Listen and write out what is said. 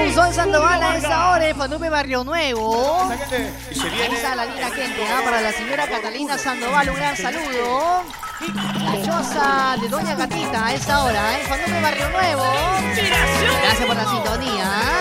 Monzón Sandoval a esa hora en Fanupe Barrio Nuevo. Y se Ahí viene. está la linda gente, para la señora Catalina Sandoval, un gran saludo. La choza de Doña Gatita a esa hora, en Fanupe Barrio Nuevo. Gracias por la sintonía.